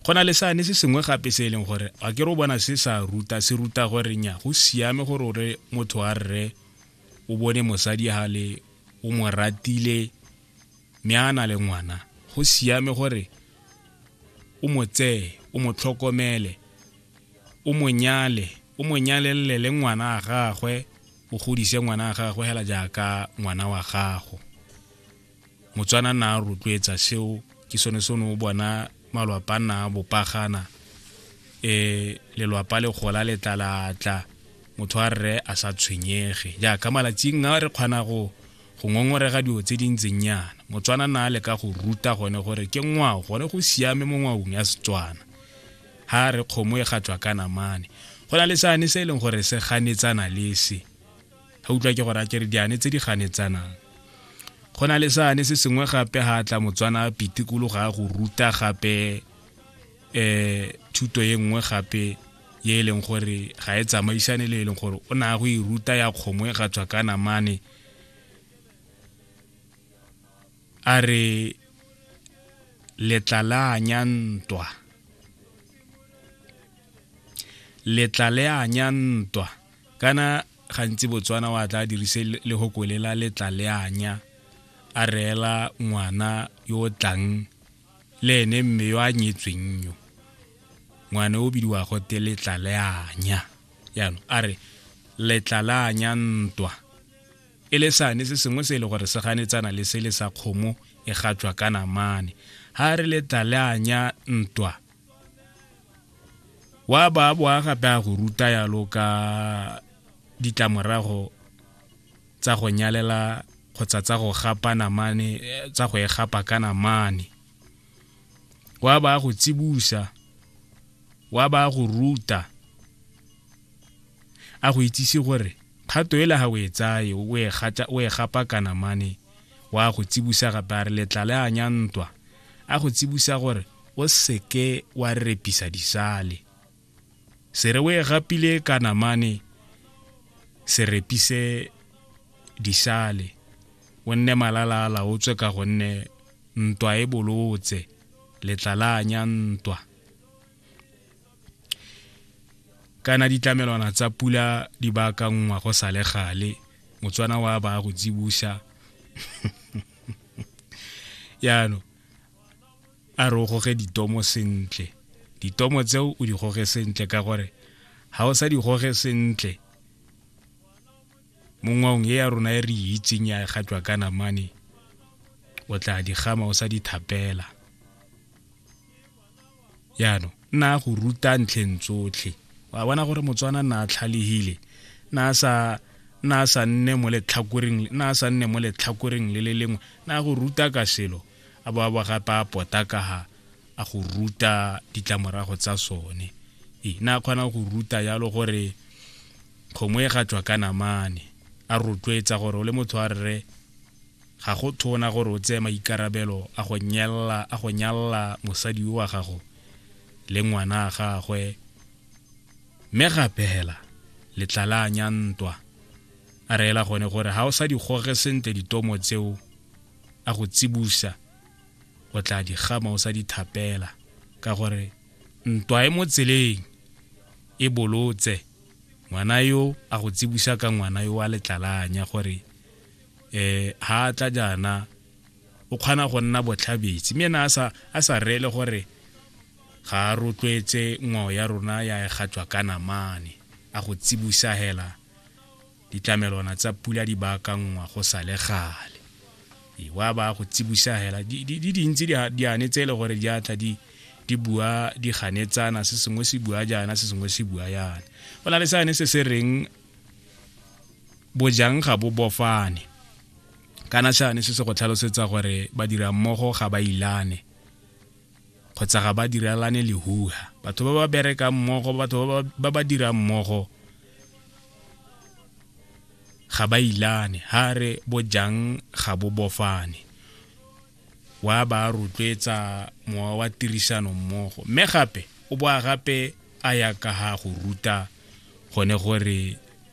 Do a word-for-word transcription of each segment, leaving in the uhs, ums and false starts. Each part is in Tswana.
gona le sane se sengwe gape se leng gore a ke re o bona se sa ruta se ruta gore nya go siame gore o re motho a rre o bone mosadi ha le o mo ratile meana le ngwana go siame gore o mo tsee o mo tlhokomele o mo nyale o mo nyalelle le ngwana a gagwe o godise ngwana a gagwe hela jaaka ngwana wa gago Motswana na rotloetsa seo ke sone sono o bona malwapa na bopagana e le lwapa le gola le tlalatla motho a rre a sa tshwenyege jaaka malatsing a re kgona go go ngongorega dio tse dintseng nyana Motswana na le ka go ruta gone gore ke ngwao gore go siame mo ngwaong ya Setswana ha re kgomo e gatswa kana mane gona le sane se leng gore se ganetsana le se ha utlwa ke gore a ke re diane tse di ganetsanang gona le sane se sengwe gape ha tla Motswana pitikolo ga go ruta gape eh thuto ye nngwe gape ye leng gore ga e tsamaisane le leng gore o na go e ruta ya kgomo e gatswa kana mane are letlalanya ntwa letlalanya ntwa kana gantsi Botswana wa tla dirise le go kolela letlalanya a reela ngwana yo tlang le ene mme yo a nyetsweng yo ngwana o bidiwa go te letlalanya yano are letlalanya ntwa ele sane se sengwe se ile gore se ganetsana le se le sa kgomo e gatswa kana mane ha re letlalanya ntwa wa ba bua gape a go ruta ya loka ditlamorago tsa go nyalela kgotsa tsa go gapana mane tsa go e gapa kana mane wa ba go tsibusa wa ba go ruta a go itsisi gore kgato e la ha o e tsaye o e gata o e gapa kana mane wa go tsibusa gape a re letlalanya ntwa a go tsibusa gore o seke wa repisa disale se re o e gapile kana mane se repise disale o nne malala la o tswe ka gonne ntwa e bolotse letlalanya ntwa kana ditlamelwana tsa pula di baka ngwa go sale gale Motswana wa ba go tsibusa yano a ro goge ditomo sentle ditomo tseo o di goge sentle ka gore ha o sa di goge sentle mongwaong ye ya rona e re itseng ya gatswa kana mane o tla di gama o sa di thapela yano nna go ruta ntleng tsotlhe wa bona gore Motswana na tlhalehile na sa na sa nne mo le tlhakoreng na sa nne mo le tlhakoreng le le lengwe na go ruta ka selo a ba ba ga pa pota ka ha a go ruta ditlamorago tsa sone e na kgona go ruta yalo gore kgomo e gatswa kana mane a rotloetsa gore o le motho a rre ga go thona gore o tsema ikarabelo a go nyalla a go nyalla mosadi wa gago le ngwana a gagwe me gape hela letlalanya ntwa a reela gone gore ha o sa di goge sentle ditomo tseo a go tsibusa o tla di gama o sa di thapela ka gore ntwa e mo tseleng e bolotse ngwana yo a go tsibusa ka ngwana yo wa letlalanya gore eh ha tla jana o kgona go nna botlhabetsi mme na sa a sa reele gore ga rotloetse ngwao ya rona ya e gatswa kana mane a go tsibusa hela ditlamelwana tsa pula di baka ngwa go sale gale e wa ba go tsibusa hela di di dintsi di anetse le gore di atla di di bua di ganetsana se sengwe se bua jana se sengwe se bua yana bona le sane se se reng bojang ga bo bofane kana sane se se go tlhalosetsa gore ba dira mmogo ga ba ilane kgotsa ga ba direlane le huha batho ba ba bereka mmogo batho ba ba dira mmogo ga ba ilane ha re bojang ga bo bofane wa ba rotloetsa mowa wa tirisano mmogo mme gape o boa gape a ya ka ha go ruta gone gore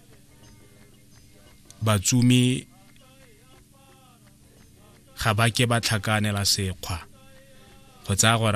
batsumi ga ba ke ba tlhakanela sekgwa kgotsa gore